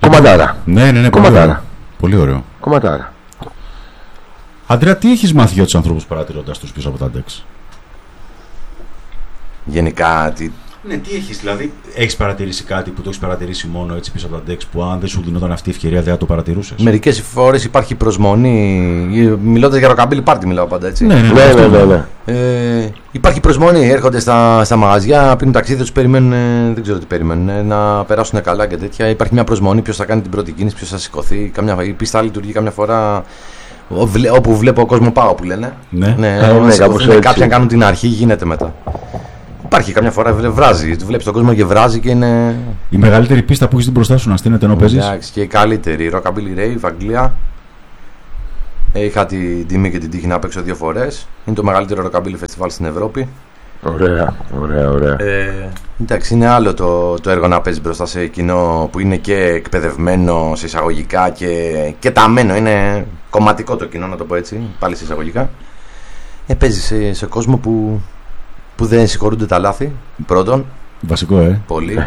Κομματάρα. Ναι, Κομματάρα. Πολύ ωραίο. Κομματάρα. Αντρέα, τι έχεις μάθει για τους ανθρώπους παρατηρώντας τους πίσω από τα ντεξ? Γενικά, Ναι, τι έχεις, δηλαδή, έχεις παρατηρήσει κάτι που το έχεις παρατηρήσει μόνο έτσι πίσω από τα ντεξ, που αν δεν σου δίνονταν αυτή η ευκαιρία δεν θα το παρατηρούσες? μερικές φορές υπάρχει προσμονή. Μιλώντας για ροκαμπίλι πάρτι, μιλάω πάντα έτσι. Ναι. Υπάρχει προσμονή. Έρχονται στα μαγαζιά, πίνουν ταξίδι, τους περιμένουν. Δεν ξέρω τι περιμένουν. Να περάσουν καλά και τέτοια. Υπάρχει μια προσμονή. Ποιος θα κάνει την πρώτη κίνηση, ποιος θα σηκωθεί. Η πίστα λειτουργεί καμιά φορά. Όπου βλέπω κόσμο πάω που λένε. Κάποιοι κάνουν την αρχή, γίνεται μετά. Υπάρχει καμιά φορά βράζει. Βλέπει τον κόσμο και βράζει και είναι. Η μεγαλύτερη πίστα που έχει μπροστά σου να στείνεται ενώ παίζει. Εντάξει, και η καλύτερη. Rockabilly Rave, Αγγλία. Είχα την τιμή και την τύχη να παίξω 2 φορές. Είναι το μεγαλύτερο Rockabilly Festival στην Ευρώπη. Ωραία. Εντάξει, είναι άλλο το έργο να παίζει μπροστά σε κοινό που είναι και εκπαιδευμένο σε εισαγωγικά και ταμένο. Είναι κομματικό το κοινό, να το πω έτσι. Πάλι σε εισαγωγικά. Παίζει σε κόσμο που δεν συγχωρούνται τα λάθη. Πρώτον. Βασικό, Πολύ.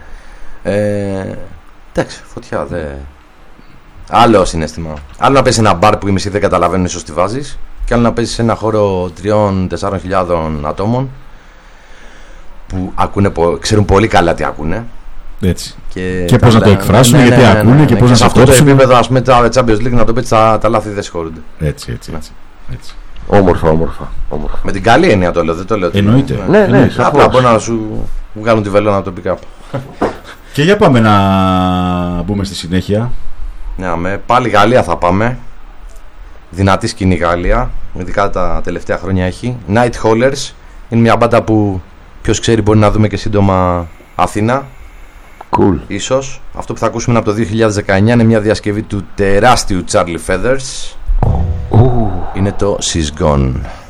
Εντάξει, φωτιά άλλο συναίσθημα. Άλλο να παίζει σε ένα μπαρ που είμαι εσύ δεν καταλαβαίνουν ίσως τι βάζεις, και άλλο να παίζει σε ένα χώρο 3-4 χιλιάδων ατόμων που ξέρουν πολύ καλά τι ακούνε. Έτσι. Και πώς να το εκφράσουν, γιατί ακούνε και πώς να σε αυτό το επίπεδο, ας πούμε, τα Champions League να το πεις, τα λάθη δεν συγχωρούνται. Έτσι. Όμορφα. Με την καλή έννοια το λέω, δεν το λέω. Εννοείται. Ναι, απλά μπορεί να σου βγάλουν τη βελόνα το pick-up. Και για πάμε να μπούμε στη συνέχεια. Ναι, πάλι Γαλλία θα πάμε. Δυνατή σκηνή Γαλλία. Ειδικά τα τελευταία χρόνια έχει. Night Haulers. Είναι μια μπάντα που ποιος ξέρει μπορεί να δούμε και σύντομα Αθήνα. Cool. Ίσως. Αυτό που θα ακούσουμε είναι από το 2019. Είναι μια διασκευή του τεράστιου Charlie Feathers. Είναι το She's Gone.